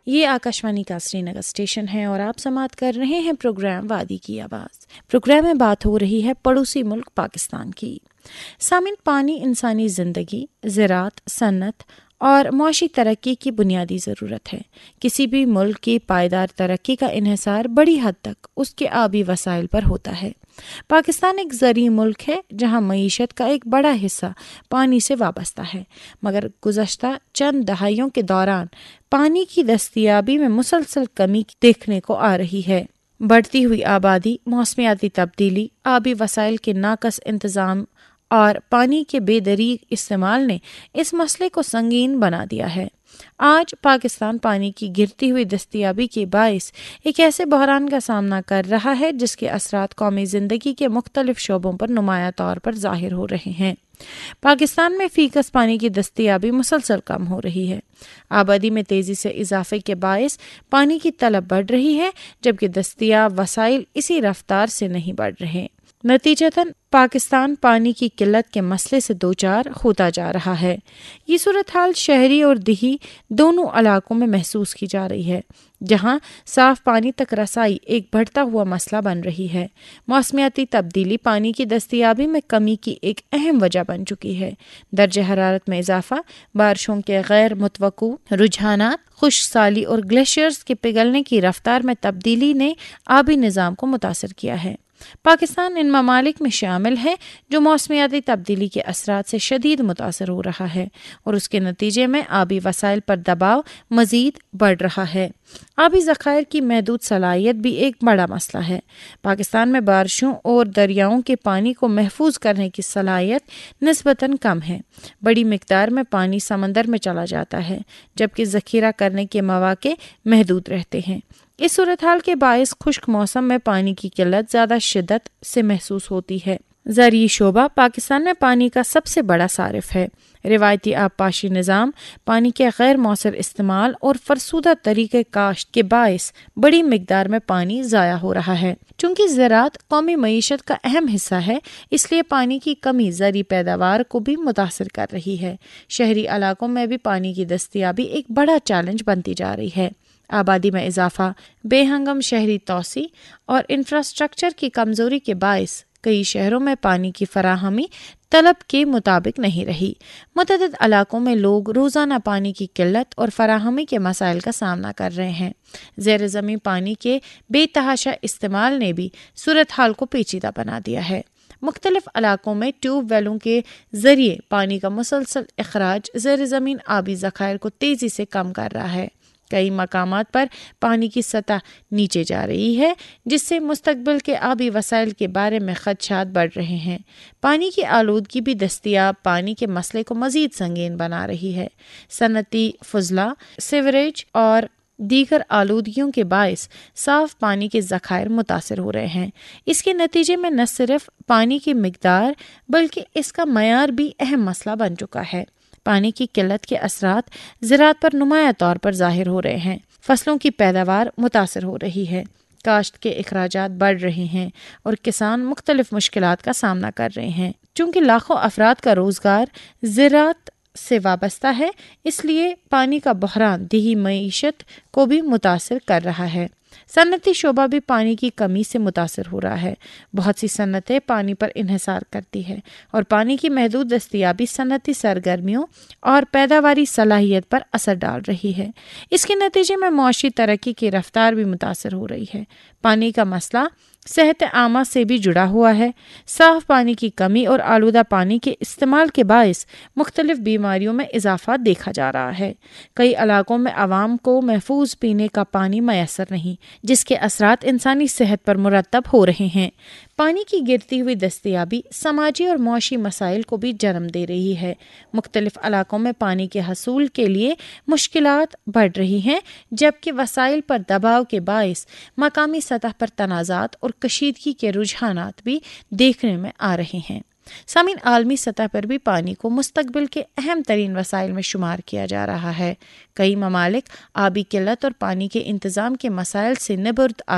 یہ آکاشوانی کا سری نگر اسٹیشن ہے اور آپ سماعت کر رہے ہیں پروگرام وادی کی آواز۔ پروگرام میں بات ہو رہی ہے پڑوسی ملک پاکستان کی۔ سامعین، پانی انسانی زندگی، زراعت، صنعت اور معاشی ترقی کی بنیادی ضرورت ہے۔ کسی بھی ملک کی پائیدار ترقی کا انحصار بڑی حد تک اس کے آبی وسائل پر ہوتا ہے۔ پاکستان ایک زرعی ملک ہے جہاں معیشت کا ایک بڑا حصہ پانی سے وابستہ ہے، مگر گزشتہ چند دہائیوں کے دوران پانی کی دستیابی میں مسلسل کمی دیکھنے کو آ رہی ہے۔ بڑھتی ہوئی آبادی، موسمیاتی تبدیلی، آبی وسائل کے ناقص انتظام اور پانی کے بے دریغ استعمال نے اس مسئلے کو سنگین بنا دیا ہے۔ آج پاکستان پانی کی گرتی ہوئی دستیابی کے باعث ایک ایسے بحران کا سامنا کر رہا ہے جس کے اثرات قومی زندگی کے مختلف شعبوں پر نمایاں طور پر ظاہر ہو رہے ہیں۔ پاکستان میں فی کس پانی کی دستیابی مسلسل کم ہو رہی ہے۔ آبادی میں تیزی سے اضافے کے باعث پانی کی طلب بڑھ رہی ہے، جبکہ دستیاب وسائل اسی رفتار سے نہیں بڑھ رہے۔ نتیجتاً پاکستان پانی کی قلت کے مسئلے سے دوچار ہوتا جا رہا ہے۔ یہ صورتحال شہری اور دیہی دونوں علاقوں میں محسوس کی جا رہی ہے، جہاں صاف پانی تک رسائی ایک بڑھتا ہوا مسئلہ بن رہی ہے۔ موسمیاتی تبدیلی پانی کی دستیابی میں کمی کی ایک اہم وجہ بن چکی ہے۔ درجہ حرارت میں اضافہ، بارشوں کے غیر متوقع رجحانات، خشک سالی اور گلیشیئرز کے پگھلنے کی رفتار میں تبدیلی نے آبی نظام کو متاثر کیا ہے۔ پاکستان ان ممالک میں شامل ہے جو موسمیاتی تبدیلی کے اثرات سے شدید متاثر ہو رہا ہے اور اس کے نتیجے میں آبی وسائل پر دباؤ مزید بڑھ رہا ہے۔ آبی ذخائر کی محدود صلاحیت بھی ایک بڑا مسئلہ ہے۔ پاکستان میں بارشوں اور دریاؤں کے پانی کو محفوظ کرنے کی صلاحیت نسبتاً کم ہے۔ بڑی مقدار میں پانی سمندر میں چلا جاتا ہے، جبکہ ذخیرہ کرنے کے مواقع محدود رہتے ہیں۔ اس صورتحال کے باعث خشک موسم میں پانی کی قلت زیادہ شدت سے محسوس ہوتی ہے۔ زرعی شعبہ پاکستان میں پانی کا سب سے بڑا صارف ہے۔ روایتی آبپاشی نظام، پانی کے غیر مؤثر استعمال اور فرسودہ طریقہ کاشت کے باعث بڑی مقدار میں پانی ضائع ہو رہا ہے۔ چونکہ زراعت قومی معیشت کا اہم حصہ ہے، اس لیے پانی کی کمی زرعی پیداوار کو بھی متاثر کر رہی ہے۔ شہری علاقوں میں بھی پانی کی دستیابی ایک بڑا چیلنج بنتی جا رہی ہے۔ آبادی میں اضافہ، بے ہنگم شہری توسیع اور انفراسٹرکچر کی کمزوری کے باعث کئی شہروں میں پانی کی فراہمی طلب کے مطابق نہیں رہی۔ متعدد علاقوں میں لوگ روزانہ پانی کی قلت اور فراہمی کے مسائل کا سامنا کر رہے ہیں۔ زیر زمین پانی کے بے تحاشا استعمال نے بھی صورتحال کو پیچیدہ بنا دیا ہے۔ مختلف علاقوں میں ٹیوب ویلوں کے ذریعے پانی کا مسلسل اخراج زیر زمین آبی ذخائر کو تیزی سے کم کر رہا ہے۔ کئی مقامات پر پانی کی سطح نیچے جا رہی ہے، جس سے مستقبل کے آبی وسائل کے بارے میں خدشات بڑھ رہے ہیں۔ پانی کی آلودگی بھی دستیاب پانی کے مسئلے کو مزید سنگین بنا رہی ہے۔ صنعتی فضلہ، سیوریج اور دیگر آلودگیوں کے باعث صاف پانی کے ذخائر متاثر ہو رہے ہیں۔ اس کے نتیجے میں نہ صرف پانی کی مقدار بلکہ اس کا معیار بھی اہم مسئلہ بن چکا ہے۔ پانی کی قلت کے اثرات زراعت پر نمایاں طور پر ظاہر ہو رہے ہیں۔ فصلوں کی پیداوار متاثر ہو رہی ہے، کاشت کے اخراجات بڑھ رہے ہیں اور کسان مختلف مشکلات کا سامنا کر رہے ہیں۔ چونکہ لاکھوں افراد کا روزگار زراعت سے وابستہ ہے، اس لیے پانی کا بحران دیہی معیشت کو بھی متاثر کر رہا ہے۔ صنعتی شعبہ بھی پانی کی کمی سے متاثر ہو رہا ہے۔ بہت سی صنعتیں پانی پر انحصار کرتی ہے اور پانی کی محدود دستیابی صنعتی سرگرمیوں اور پیداواری صلاحیت پر اثر ڈال رہی ہے۔ اس کے نتیجے میں معاشی ترقی کی رفتار بھی متاثر ہو رہی ہے۔ پانی کا مسئلہ صحت عامہ سے بھی جڑا ہوا ہے۔ صاف پانی کی کمی اور آلودہ پانی کے استعمال کے باعث مختلف بیماریوں میں اضافہ دیکھا جا رہا ہے۔ کئی علاقوں میں عوام کو محفوظ پینے کا پانی میسر نہیں، جس کے اثرات انسانی صحت پر مرتب ہو رہے ہیں۔ پانی کی گرتی ہوئی دستیابی سماجی اور معاشی مسائل کو بھی جنم دے رہی ہے۔ مختلف علاقوں میں پانی کے حصول کے لیے مشکلات بڑھ رہی ہیں، جبکہ وسائل پر دباؤ کے باعث مقامی سطح پر تنازعات اور کشیدگی کے رجحانات بھی دیکھنے میں آ رہے ہیں۔ سامعین، عالمی سطح پر بھی پانی کو مستقبل کے اہم ترین وسائل میں شمار کیا جا رہا ہے۔ کئی ممالک آبی قلت اور پانی کے انتظام کے مسائل سے نبرد